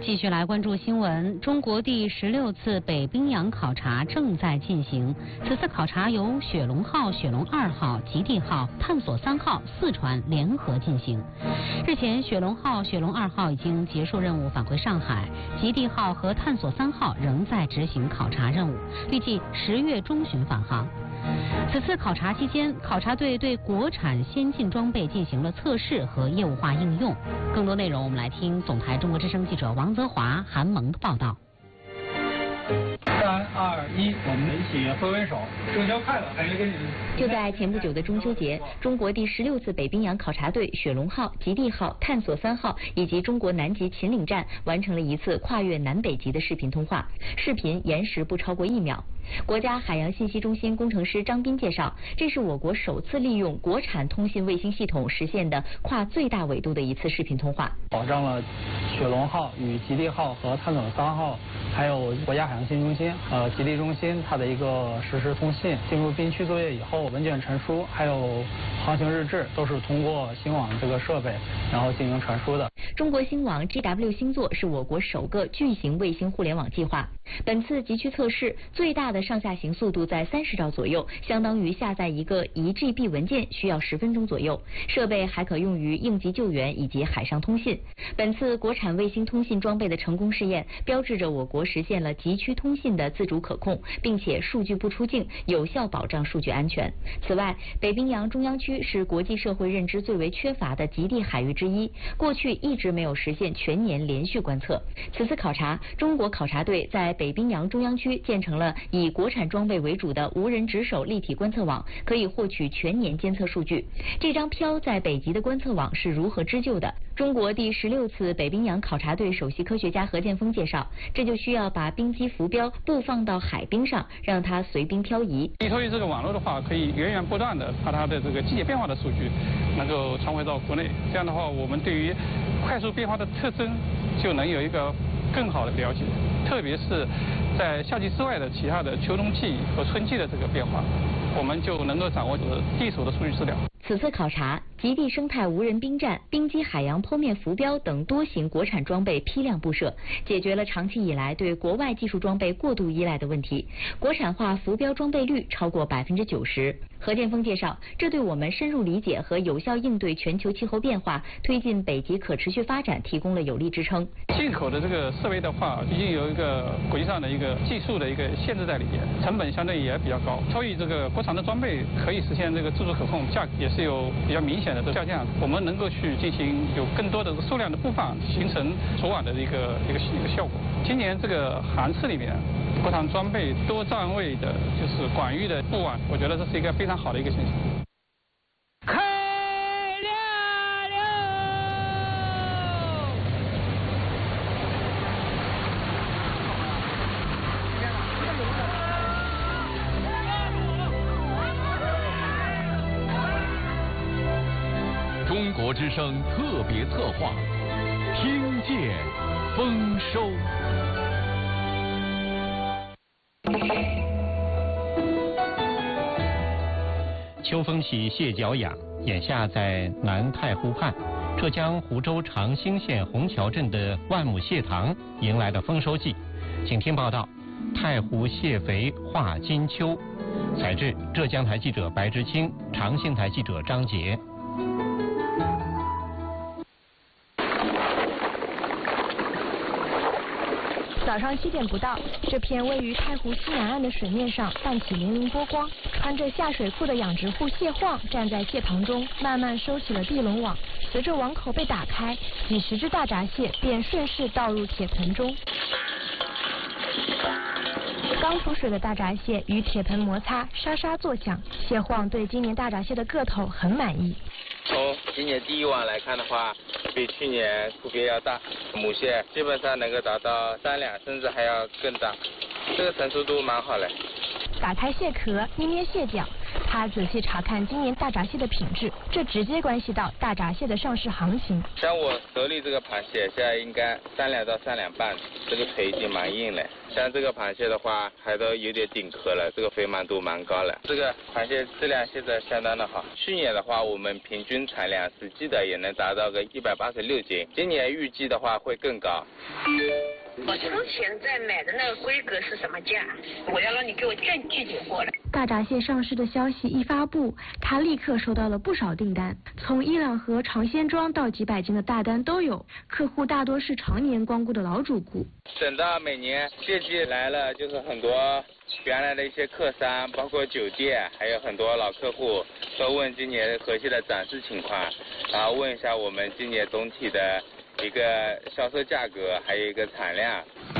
继续来关注新闻。中国第16次北冰洋考察正在进行。此次考察由雪龙号、雪龙2号、极地号、探索3号4船联合进行。日前，雪龙号、雪龙2号已经结束任务返回上海，极地号和探索3号仍在执行考察任务，预计10月中旬返航。此次考察期间，考察队对国产先进装备进行了测试和业务化应用。更多内容，我们来听总台中国之声记者王泽华、韩萌的报道。 3、2、1，我们一起挥挥手，中秋快乐！ 就在前不久的中秋节，中国第16次北冰洋考察队雪龙号、极地号、探索3号以及中国南极秦岭站完成了一次跨越南北极的视频通话，视频延时不超过1秒。国家海洋信息中心工程师张斌介绍，这是我国首次利用国产通信卫星系统实现的跨最大纬度的一次视频通话， 保障了雪龙号与极地号和探索3号，还有国家海洋信息中心、极地中心它的一个实时通信。进入冰区作业以后，文件传输还有航行日志都是通过星网这个设备然后进行传输的。 中国星网 GW 星座是我国首个巨型卫星互联网计划。本次极区测试最大的上下行速度在30兆左右，相当于下载一个1GB 文件需要10分钟左右。设备还可用于应急救援以及海上通信。本次国产卫星通信装备的成功试验，标志着我国实现了极区通信的自主可控，并且数据不出境，有效保障数据安全。此外，北冰洋中央区是国际社会认知最为缺乏的极地海域之一，过去一直没有实现全年连续观测。此次考察，中国考察队在北冰洋中央区建成了以国产装备为主的无人值守立体观测网，可以获取全年监测数据。这张漂在北极的观测网是如何织就的？中国第16次北冰洋考察队首席科学家何建峰介绍，这就需要把冰机浮标布放到海冰上，让它随冰漂移。 依托于这个网络的话，可以源源不断的把它的这个季节变化的数据能够传回到国内。这样的话，我们对于快速变化的特征就能有一个更好的了解，特别是在夏季之外的其他的秋冬季和春季的这个变化，我们就能够掌握第一手的数据资料。 此次考察，极地生态无人冰站、冰基海洋剖面浮标等多型国产装备批量布设，解决了长期以来对国外技术装备过度依赖的问题。国产化浮标装备率超过90%。何建峰介绍，这对我们深入理解和有效应对全球气候变化、推进北极可持续发展提供了有力支撑。 进口的这个设备的话，已经有一个国际上的一个技术的一个限制在里面，成本相对也比较高。所以这个国产的装备可以实现这个自主可控，价格也是有比较明显的下降。我们能够去进行有更多的数量的布放，形成昨晚的一个效果。今年这个航次里面，国产装备多站位的，就是广域的布网，我觉得这是一个非常好的一个现象。 中国之声特别策划，听见丰收。 秋风起，蟹脚痒。眼下在南太湖畔，浙江湖州长兴县虹桥镇的万亩蟹塘迎来了丰收季。请听报道：太湖蟹肥化金秋。采制浙江台记者白之清，长兴台记者张杰。 早上7点不到，这片位于太湖西南岸的水面上泛起粼粼波光。穿着下水裤的养殖户蟹晃站在蟹塘中，慢慢收起了地笼网。随着网口被打开，几十只大闸蟹便顺势倒入铁盆中。刚出水的大闸蟹与铁盆摩擦，沙沙作响。蟹晃对今年大闸蟹的个头很满意。 从今年第一网来看的话，比去年区别要大，母蟹基本上能够达到3两，甚至还要更大，这个成熟度蛮好嘞。 打开蟹壳，捏捏蟹脚， 他仔细查看今年大闸蟹的品质，这直接关系到大闸蟹的上市行情。 像我手里这个螃蟹，现在应该3两到3两半，这个腿已经蛮硬了。像这个螃蟹的话，还都有点顶壳了，这个肥满度蛮高了。这个螃蟹质量现在相当的好。去年的话，我们平均产量实际的也能达到个186斤，今年预计的话会更高。 我之前在买的那个规格是什么价？我要让你给我证据点过来。 大闸蟹上市的消息一发布，他立刻收到了不少订单，从1两盒尝鲜装到几百斤的大单都有。客户大多是常年光顾的老主顾。 等到每年蟹季来了，就是很多原来的一些客商，包括酒店，还有很多老客户都问今年河蟹的展示情况，然后问一下我们今年总体的一个销售价格，还有一个产量。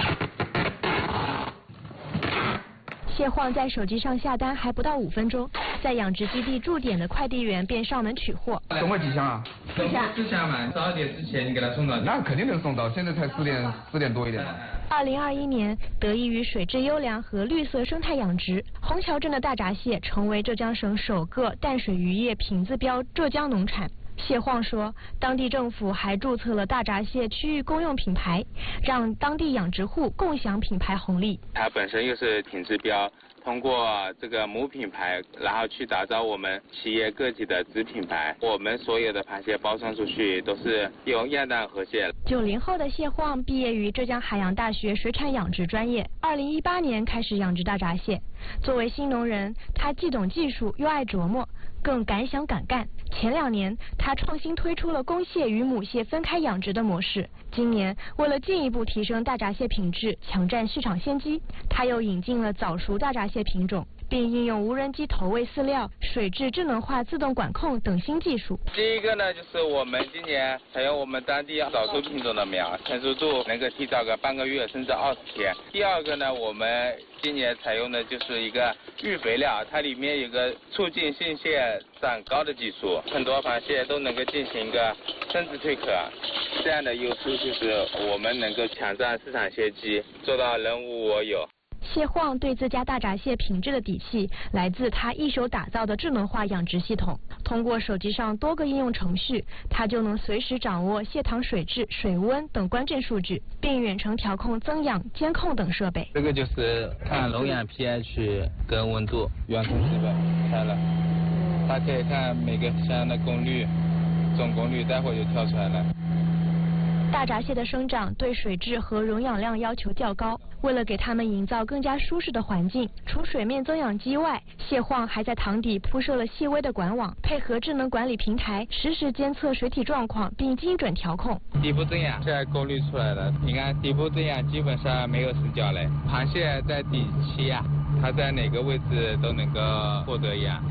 蟹晃在手机上下单还不到5分钟，在养殖基地驻点的快递员便上门取货。 送过几箱啊 4箱嘛，12点之前你给他送到。 那肯定能送到，现在才4点多一点。 2021年，得益于水质优良和绿色生态养殖，虹桥镇的大闸蟹成为浙江省首个淡水渔业品质标浙江农产。蟹晃说，当地政府还注册了大闸蟹区域公用品牌，让当地养殖户共享品牌红利。 它本身又是品质标，通过这个母品牌，然后去打造我们企业个体的子品牌。我们所有的螃蟹包装出去都是用亚淡河蟹。 90后的蟹晃毕业于浙江海洋大学水产养殖专业，2018年开始养殖大闸蟹。作为新农人，他既懂技术又爱琢磨，更敢想敢干。前2年，他创新推出了公蟹与母蟹分开养殖的模式。今年，为了进一步提升大闸蟹品质，抢占市场先机，他又引进了早熟大闸蟹品种，并应用无人机投喂饲料、水质智能化自动管控等新技术。 第一个呢，就是我们今年采用我们当地早熟品种的苗，成熟度能够提早个半个月甚至20天。第二个呢，我们今年采用的就是一个育肥料，它里面有个促进性蟹长高的技术，很多螃蟹都能够进行一个生殖蜕壳，这样的优势就是我们能够抢占市场先机，做到人无我有。 蟹晃对自家大闸蟹品质的底气来自他一手打造的智能化养殖系统。通过手机上多个应用程序，他就能随时掌握蟹塘水质、水温等关键数据，并远程调控增氧、监控等设备。 这个就是看笼养 pH 跟温度，远程设备开了，它可以看每个箱的功率、总功率，待会就跳出来了。 大闸蟹的生长对水质和溶氧量要求较高，为了给它们营造更加舒适的环境，除水面增氧机外，蟹晃还在塘底铺设了细微的管网，配合智能管理平台，实时监测水体状况并精准调控。 底部增氧现在功率出来了，你看底部增氧基本上没有死角嘞，螃蟹在底栖呀，它在哪个位置都能够获得氧。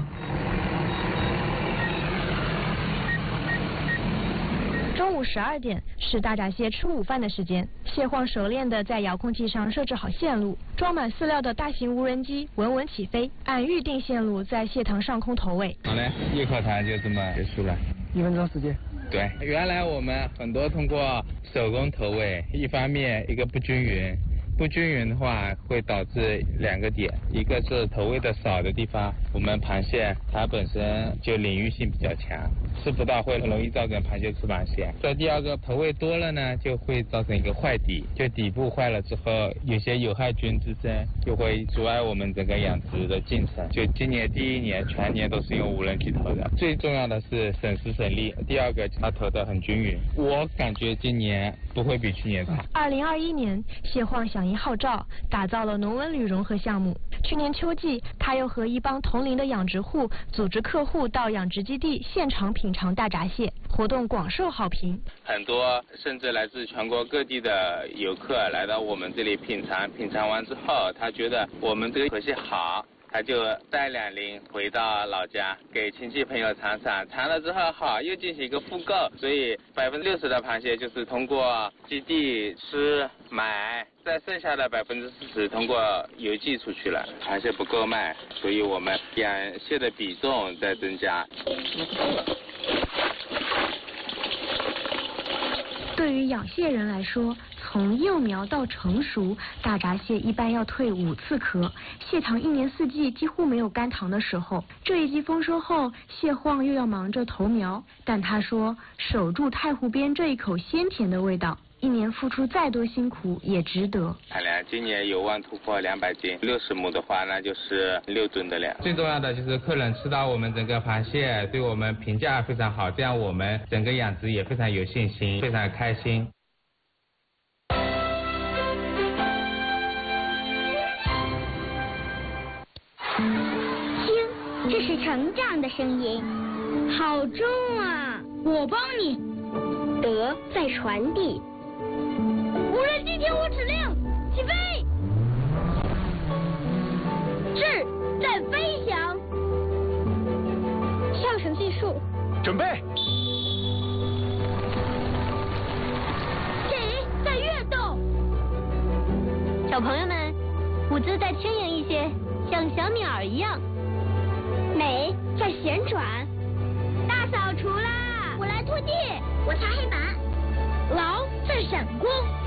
中午12点是大闸蟹吃午饭的时间，蟹晃熟练地在遥控器上设置好线路，装满饲料的大型无人机稳稳起飞，按预定线路在蟹塘上空投喂。 好嘞，一口糖就这么结束了 ，1分钟时间。 对，原来我们很多通过手工投喂，一方面一个不均匀。不均匀的话会导致2个点，一个是投喂的少的地方，我们螃蟹它本身就领域性比较强，吃不到会容易造成螃蟹吃螃蟹。这第二个投喂多了呢，就会造成一个坏底，就底部坏了之后，有些有害菌滋生，就会阻碍我们整个养殖的进程。就今年第1年全年都是用无人机投的，最重要的是省时省力，第二个它投的很均匀，我感觉今年不会比去年差。 2021年，蟹晃响应号召，打造了农文旅融合项目。去年秋季，他又和一帮同龄的养殖户组织客户到养殖基地现场品尝大闸蟹，活动广受好评。 很多甚至来自全国各地的游客来到我们这里品尝，品尝完之后，他觉得我们这个河蟹好，他就带2拎回到老家给亲戚朋友尝尝，尝了之后好，又进行一个复购，所以60%的螃蟹就是通过基地吃买，再剩下的40%通过邮寄出去了，螃蟹不够卖，所以我们养蟹的比重在增加。 对于养蟹人来说， 从幼苗到成熟，大闸蟹一般要蜕5次壳。蟹塘1年4季几乎没有干塘的时候。这一季丰收后，蟹晃又要忙着投苗，但他说，守住太湖边这一口鲜甜的味道，1年付出再多辛苦也值得。 产量今年有望突破200斤，60亩的话那就是6吨的量。最重要的就是客人吃到我们整个螃蟹，对我们评价非常好，这样我们整个养殖也非常有信心，非常开心。 听，这是成长的声音，好重啊！我帮你。德在传递。无人机听我指令，起飞。智在飞翔。跳绳计数。 准备。 己在跃动。 小朋友们，舞姿再轻盈一些，像小鸟一样。 美在旋转。大扫除啦！我来拖地，我擦黑板。劳在闪光。